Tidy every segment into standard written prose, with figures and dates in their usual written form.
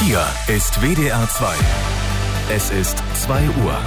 Hier ist WDR 2. Es ist 2 Uhr.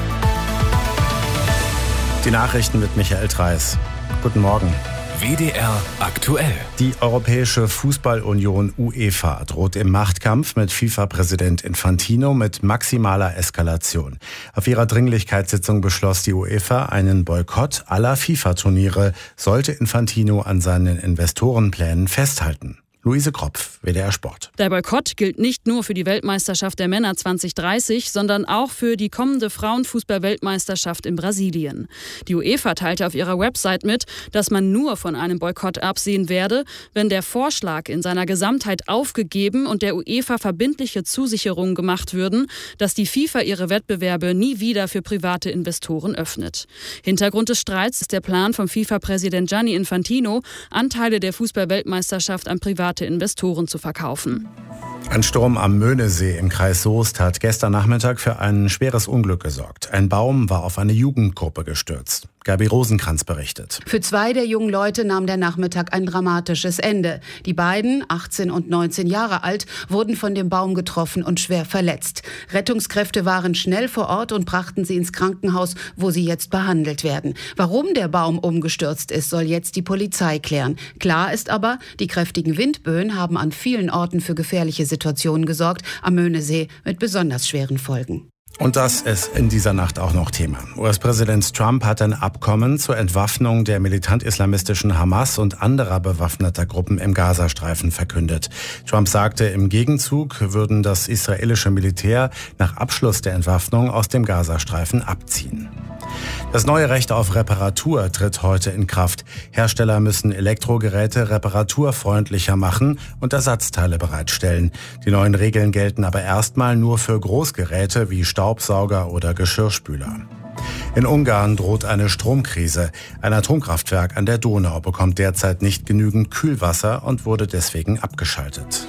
Die Nachrichten mit Michael Treis. Guten Morgen. WDR aktuell. Die Europäische Fußballunion UEFA droht im Machtkampf mit FIFA-Präsident Infantino mit maximaler Eskalation. Auf ihrer Dringlichkeitssitzung beschloss die UEFA einen Boykott aller FIFA-Turniere, sollte Infantino an seinen Investorenplänen festhalten. Luise Kropf, WDR Sport. Der Boykott gilt nicht nur für die Weltmeisterschaft der Männer 2030, sondern auch für die kommende Frauenfußball-Weltmeisterschaft in Brasilien. Die UEFA teilte auf ihrer Website mit, dass man nur von einem Boykott absehen werde, wenn der Vorschlag in seiner Gesamtheit aufgegeben und der UEFA verbindliche Zusicherungen gemacht würden, dass die FIFA ihre Wettbewerbe nie wieder für private Investoren öffnet. Hintergrund des Streits ist der Plan von FIFA-Präsident Gianni Infantino, Anteile der Fußball-Weltmeisterschaft an private Investoren zu verkaufen. Ein Sturm am Möhnesee im Kreis Soest hat gestern Nachmittag für ein schweres Unglück gesorgt. Ein Baum war auf eine Jugendgruppe gestürzt. Gabi Rosenkranz berichtet. Für 2 der jungen Leute nahm der Nachmittag ein dramatisches Ende. Die beiden, 18 und 19 Jahre alt, wurden von dem Baum getroffen und schwer verletzt. Rettungskräfte waren schnell vor Ort und brachten sie ins Krankenhaus, wo sie jetzt behandelt werden. Warum der Baum umgestürzt ist, soll jetzt die Polizei klären. Klar ist aber, die kräftigen Windböen haben an vielen Orten für gefährliche Situationen gesorgt, am Möhnesee mit besonders schweren Folgen. Und das ist in dieser Nacht auch noch Thema. US-Präsident Trump hat ein Abkommen zur Entwaffnung der militant-islamistischen Hamas und anderer bewaffneter Gruppen im Gazastreifen verkündet. Trump sagte, im Gegenzug würden das israelische Militär nach Abschluss der Entwaffnung aus dem Gazastreifen abziehen. Das neue Recht auf Reparatur tritt heute in Kraft. Hersteller müssen Elektrogeräte reparaturfreundlicher machen und Ersatzteile bereitstellen. Die neuen Regeln gelten aber erstmal nur für Großgeräte wie Staubsauger oder Geschirrspüler. In Ungarn droht eine Stromkrise. Ein Atomkraftwerk an der Donau bekommt derzeit nicht genügend Kühlwasser und wurde deswegen abgeschaltet.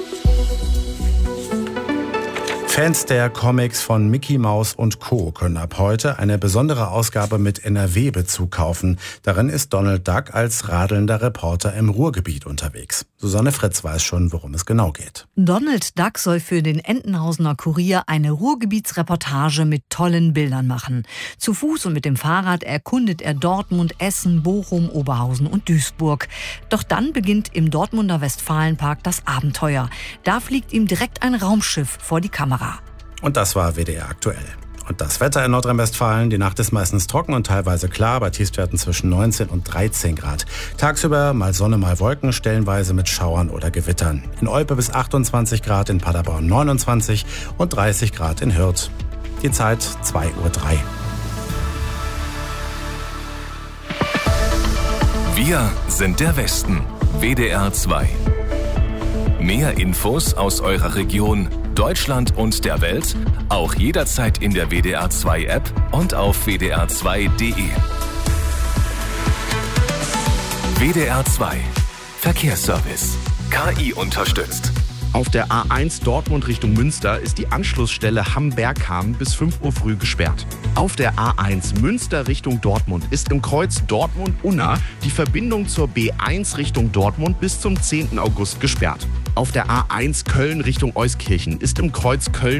Fans der Comics von Mickey Mouse und Co. können ab heute eine besondere Ausgabe mit NRW-Bezug kaufen. Darin ist Donald Duck als radelnder Reporter im Ruhrgebiet unterwegs. Susanne Fritz weiß schon, worum es genau geht. Donald Duck soll für den Entenhausener Kurier eine Ruhrgebietsreportage mit tollen Bildern machen. Zu Fuß und mit dem Fahrrad erkundet er Dortmund, Essen, Bochum, Oberhausen und Duisburg. Doch dann beginnt im Dortmunder Westfalenpark das Abenteuer. Da fliegt ihm direkt ein Raumschiff vor die Kamera. Und das war WDR aktuell. Und das Wetter in Nordrhein-Westfalen, die Nacht ist meistens trocken und teilweise klar, bei Tiefstwerten zwischen 19 und 13 Grad. Tagsüber mal Sonne, mal Wolken, stellenweise mit Schauern oder Gewittern. In Olpe bis 28 Grad, in Paderborn 29 und 30 Grad in Hürth. Die Zeit 2:03 Uhr. Wir sind der Westen. WDR 2. Mehr Infos aus eurer Region, Deutschland und der Welt, auch jederzeit in der WDR 2 App und auf wdr2.de. WDR 2 Verkehrsservice. KI unterstützt. Auf der A1 Dortmund Richtung Münster ist die Anschlussstelle Hamm-Bergham bis 5 Uhr früh gesperrt. Auf der A1 Münster Richtung Dortmund ist im Kreuz Dortmund-Unna die Verbindung zur B1 Richtung Dortmund bis zum 10. August gesperrt. Auf der A1 Köln Richtung Euskirchen ist im Kreuz Köln